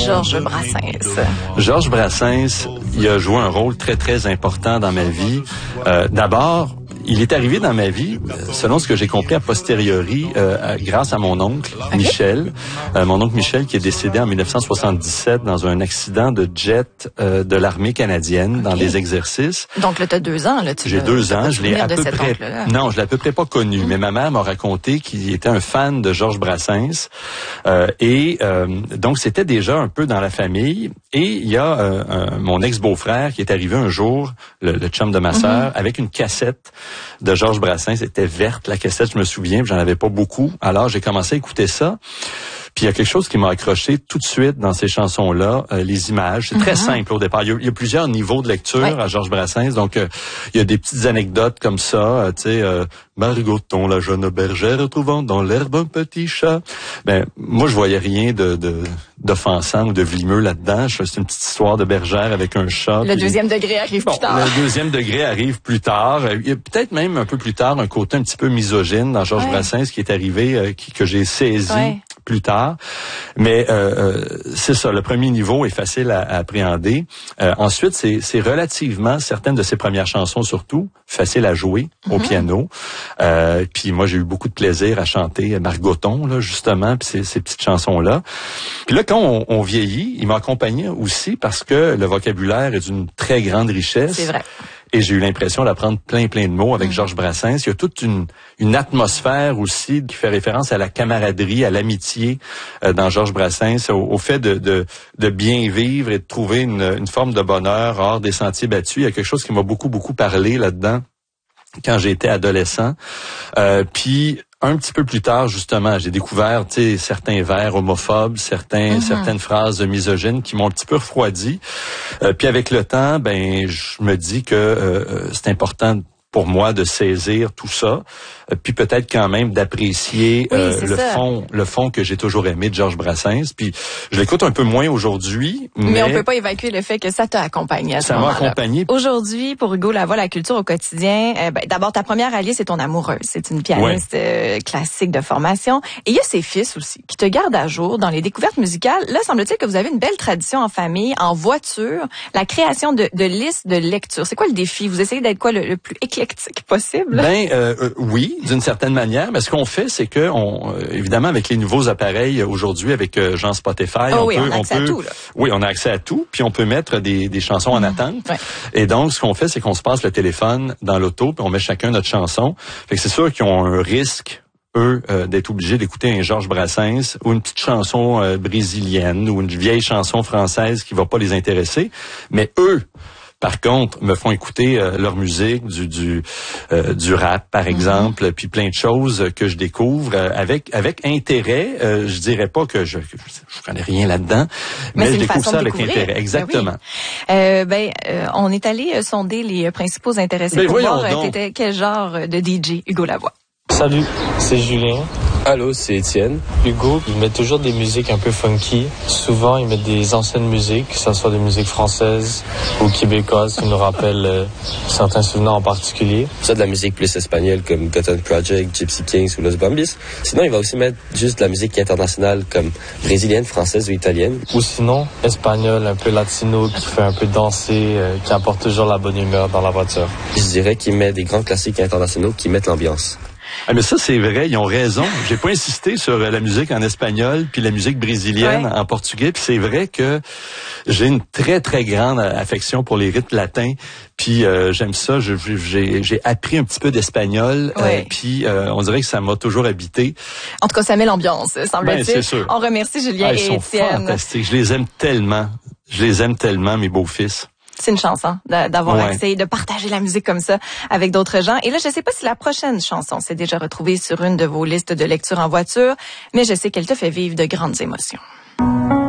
Georges Brassens? Georges Brassens, il a joué un rôle très, très important dans ma vie. D'abord, il est arrivé dans ma vie, selon ce que j'ai compris a posteriori, grâce à mon oncle, Michel. Mon oncle Michel qui est décédé en 1977 dans un accident de jet de l'armée canadienne dans des exercices. Donc là, tu as 2 ans. J'ai 2 ans. Je l'ai à peu près... Non, je l'ai à peu près pas connu. Mais ma mère m'a raconté qu'il était un fan de Georges Brassens. Donc, c'était déjà un peu dans la famille. Et il y a mon ex-beau-frère qui est arrivé un jour, le chum de ma sœur, avec une cassette de Georges Brassens. C'était verte, la cassette, je me souviens, puis j'en avais pas beaucoup. Alors, j'ai commencé à écouter ça. Puis il y a quelque chose qui m'a accroché tout de suite dans ces chansons-là, les images. C'est très simple au départ. Il y a plusieurs niveaux de lecture à Georges Brassens. Donc, il y a des petites anecdotes comme ça, tu sais, Margoton, la jeune bergère, trouvant dans l'herbe un petit chat. Ben, moi, je voyais rien d'offensant ou de vlimeux là-dedans. C'est une petite histoire de bergère avec un chat. Le deuxième degré arrive plus tard. Le deuxième degré arrive plus tard. Il y a peut-être même un peu plus tard un côté un petit peu misogyne dans Georges Brassens qui est arrivé, que j'ai saisi plus tard. Mais c'est ça, le premier niveau est facile à appréhender. Ensuite, c'est relativement, certaines de ses premières chansons surtout, faciles à jouer au piano. Puis moi, j'ai eu beaucoup de plaisir à chanter Margoton, là, justement, puis ces petites chansons-là. Puis là, quand on vieillit, il m'a accompagné aussi parce que le vocabulaire est d'une très grande richesse. C'est vrai. Et j'ai eu l'impression d'apprendre plein de mots avec Georges Brassens. Il y a toute une atmosphère aussi qui fait référence à la camaraderie, à l'amitié dans Georges Brassens, au fait de bien vivre et de trouver une forme de bonheur hors des sentiers battus. Il y a quelque chose qui m'a beaucoup parlé là-dedans quand j'étais adolescent. Puis un petit peu plus tard, justement, j'ai découvert, tu sais, certains vers homophobes, certaines phrases misogynes qui m'ont un petit peu refroidi. Puis avec le temps, ben, je me dis que c'est important pour moi de saisir tout ça, puis peut-être quand même d'apprécier le fond que j'ai toujours aimé de Georges Brassens. Puis je l'écoute un peu moins aujourd'hui, mais on peut pas évacuer le fait que ça t'a accompagné à ce moment-là. Ça m'a accompagné. Aujourd'hui, pour Hugo Lavoie, la culture au quotidien, d'abord ta première alliée, c'est ton amoureuse. C'est une pianiste classique de formation. Et il y a ses fils aussi qui te gardent à jour dans les découvertes musicales. Là, semble-t-il que vous avez une belle tradition en famille, en voiture, la création de listes de lecture. C'est quoi le défi? Vous essayez d'être quoi le plus éclectique possible? Oui, d'une certaine manière. Mais ce qu'on fait, c'est que évidemment, avec les nouveaux appareils aujourd'hui, avec Jean Spotify, on a accès à tout, là. Oui, on a accès à tout. Puis on peut mettre des chansons en attente. Ouais. Et donc, ce qu'on fait, c'est qu'on se passe le téléphone dans l'auto, puis on met chacun notre chanson. Fait que c'est sûr qu'ils ont un risque, eux, d'être obligés d'écouter un Georges Brassens ou une petite chanson brésilienne ou une vieille chanson française qui va pas les intéresser. Mais eux, par contre, me font écouter leur musique, du rap, par exemple, puis plein de choses que je découvre avec intérêt. Je dirais pas que je connais rien là-dedans, mais je découvre ça avec intérêt. Exactement. Ben oui. On est allé sonder les principaux intéressés pour voir t'étais quel genre de DJ, Hugo Lavoie. Salut, c'est Julien. Allô, c'est Étienne. Hugo, il met toujours des musiques un peu funky. Souvent, il met des anciennes musiques, que ce soit des musiques françaises ou québécoises qui nous rappellent certains souvenirs en particulier. Ça, de la musique plus espagnole comme Cotton Project, Gypsy Kings ou Los Bambis. Sinon, il va aussi mettre juste de la musique internationale comme brésilienne, française ou italienne. Ou sinon, espagnol, un peu latino, qui fait un peu danser, qui apporte toujours la bonne humeur dans la voiture. Je dirais qu'il met des grands classiques internationaux qui mettent l'ambiance. Ah, mais ça, c'est vrai, ils ont raison. J'ai pas insisté sur la musique en espagnol puis la musique brésilienne en portugais. Puis c'est vrai que j'ai une très, très grande affection pour les rythmes latins. Puis j'aime ça. J'ai appris un petit peu d'espagnol. Puis on dirait que ça m'a toujours habité. En tout cas, ça met l'ambiance, semble-t-il. C'est sûr. On remercie Julien et Étienne. Ils sont fantastiques. Je les aime tellement, mes beaux-fils. C'est une chance d'avoir accès, de partager la musique comme ça avec d'autres gens. Et là, je sais pas si la prochaine chanson s'est déjà retrouvée sur une de vos listes de lecture en voiture, mais je sais qu'elle te fait vivre de grandes émotions.